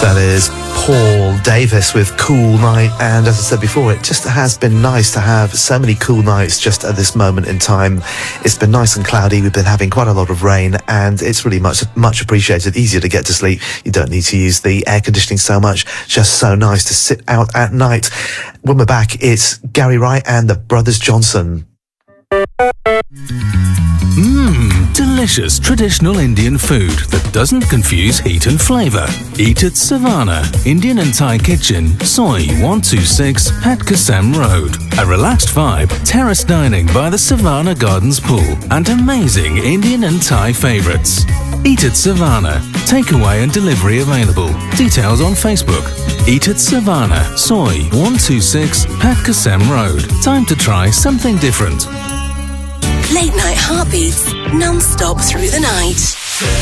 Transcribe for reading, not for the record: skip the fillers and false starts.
That is Paul Davis with Cool Night, and as I said before, it just has been nice to have so many cool nights just at this moment in time. It's been nice and cloudy, we've been having quite a lot of rain, and it's really much appreciated, easier to get to sleep. You don't need to use the air conditioning so much, just so nice to sit out at night. When we're back, it's Gary Wright and the Brothers Johnson. Delicious traditional Indian food that doesn't confuse heat and flavour. Eat at Savannah, Indian and Thai Kitchen, Soy 126, Hatkasem Road. A relaxed vibe, terrace dining by the Savannah Gardens pool, and amazing Indian and Thai favourites. Eat at Savannah. Takeaway and delivery available. Details on Facebook. Eat at Savannah, Soy 126, Hatkasem Road. Time to try something different. Late night heartbeats, non-stop through the night.